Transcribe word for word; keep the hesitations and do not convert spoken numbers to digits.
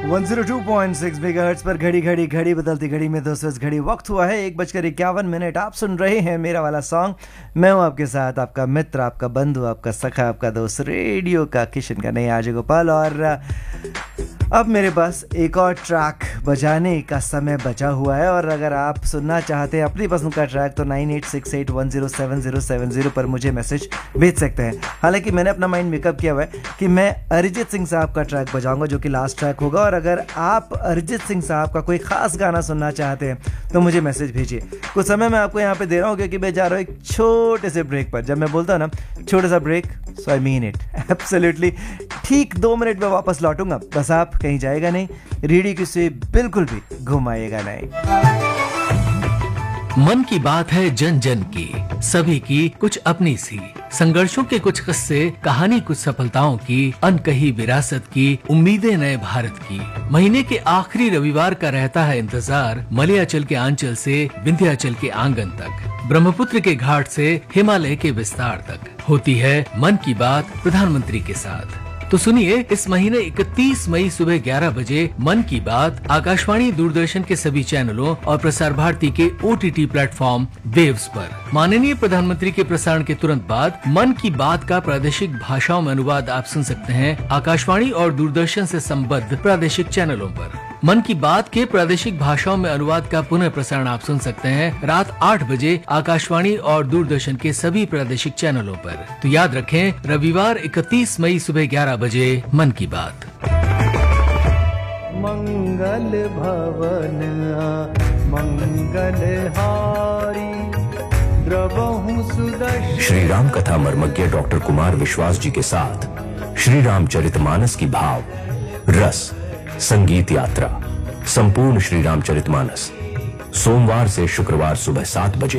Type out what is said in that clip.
एक सौ दो पॉइंट छह मेगाहर्ट्ज पर घड़ी घड़ी घड़ी बदलती घड़ी में दोस्तों इस घड़ी वक्त हुआ है एक बजकर इक्यावन मिनट। आप सुन रहे हैं मेरा वाला सॉन्ग। मैं हूं आपके साथ, आपका मित्र, आपका बंधु, आपका सखा, आपका दोस्त, रेडियो का किशन का नहीं आरजे गोपाल। और अब मेरे पास एक और ट्रैक बजाने का समय बचा हुआ है और अगर आप सुनना चाहते हैं अपनी पसंद का ट्रैक तो nine eight six eight one zero seven zero seven zero पर मुझे मैसेज भेज सकते हैं। हालांकि मैंने अपना माइंड मेकअप किया हुआ है कि मैं अरिजीत सिंह साहब का ट्रैक बजाऊंगा जो कि लास्ट ट्रैक होगा। और अगर आप अरिजीत सिंह साहब का कोई खास गाना सुनना चाहते हैं तो मुझे मैसेज भेजिए। कुछ समय मैं आपको यहाँ पे दे रहा हूँ क्योंकि मैं जा रहा हूँ एक छोटे से ब्रेक पर। जब मैं बोलता हूँ ना छोटा सा break, so I mean it absolutely. ठीक दो मिनट में वापस लौटूंगा, बस आप कहीं जाएगा नहीं, रेडियो की सुई बिल्कुल भी घुमाएगा नहीं। मन की बात है जन जन की, सभी की कुछ अपनी सी, संघर्षों के कुछ किस्से, कहानी कुछ सफलताओं की, अनकही विरासत की, उम्मीदें नए भारत की। महीने के आखिरी रविवार का रहता है इंतजार, मलयाचल के आंचल से विंध्याचल के आंगन तक, ब्रह्मपुत्र के घाट से हिमालय के विस्तार तक होती है मन की बात प्रधानमंत्री के साथ। तो सुनिए, इस महीने इकतीस मई सुबह ग्यारह बजे मन की बात आकाशवाणी, दूरदर्शन के सभी चैनलों और प्रसार भारती के ओटीटी प्लेटफॉर्म वेव्स पर। माननीय प्रधानमंत्री के प्रसारण के तुरंत बाद मन की बात का प्रादेशिक भाषाओं में अनुवाद आप सुन सकते हैं आकाशवाणी और दूरदर्शन से संबद्ध प्रादेशिक चैनलों पर। मन की बात के प्रादेशिक भाषाओं में अनुवाद का पुनः प्रसारण आप सुन सकते हैं रात आठ बजे आकाशवाणी और दूरदर्शन के सभी प्रादेशिक चैनलों पर। तो याद रखें, रविवार इकतीस मई सुबह ग्यारह बजे मन की बात। मंगल भवन मंगल हारी द्रवहु सुदर्शन। श्री राम कथा मर्मज्ञ डॉक्टर कुमार विश्वास जी के साथ श्री रामचरितमानस की भाव रस संगीत यात्रा, संपूर्ण श्री रामचरितमानस, सोमवार से शुक्रवार सुबह सात बजे